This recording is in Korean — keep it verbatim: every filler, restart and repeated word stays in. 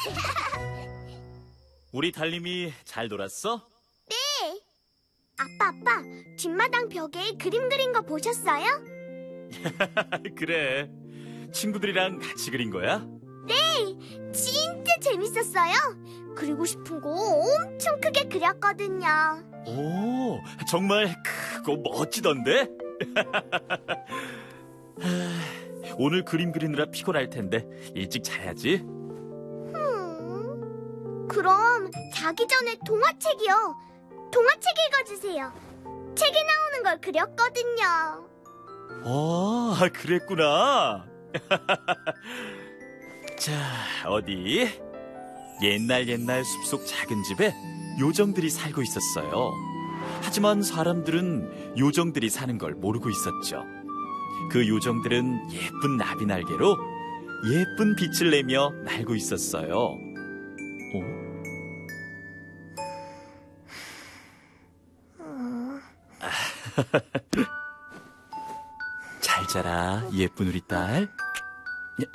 우리 달님이 잘 놀았어? 네. 아빠, 아빠, 뒷마당 벽에 그림 그린 거 보셨어요? 그래. 친구들이랑 같이 그린 거야? 네, 진짜 재밌었어요. 그리고 싶은 거 엄청 크게 그렸거든요. 오, 정말 크고 멋지던데? 오늘 그림 그리느라 피곤할 텐데 일찍 자야지. 음, 그럼 자기 전에 동화책이요. 동화책 읽어주세요. 책에 나오는 걸 그렸거든요. 어, 그랬구나. 자, 어디? 옛날 옛날 숲속 작은 집에 요정들이 살고 있었어요. 하지만 사람들은 요정들이 사는 걸 모르고 있었죠. 그 요정들은 예쁜 나비 날개로 예쁜 빛을 내며 날고 있었어요. 어? 잘 자라, 예쁜 우리 딸.